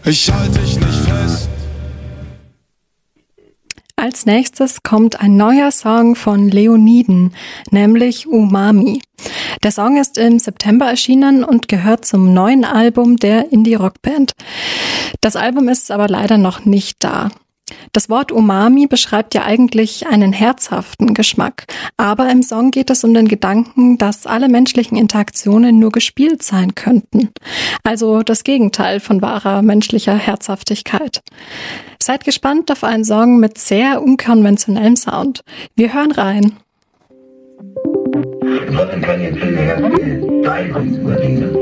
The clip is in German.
Ich halte dich nicht fest. Als nächstes kommt ein neuer Song von Leoniden, nämlich Umami. Der Song ist im September erschienen und gehört zum neuen Album der Indie-Rock-Band. Das Album ist aber leider noch nicht da. Das Wort Umami beschreibt ja eigentlich einen herzhaften Geschmack, aber im Song geht es um den Gedanken, dass alle menschlichen Interaktionen nur gespielt sein könnten. Also das Gegenteil von wahrer menschlicher Herzhaftigkeit. Seid gespannt auf einen Song mit sehr unkonventionellem Sound. Wir hören rein. Trotzdem kann jetzt viele Herzen,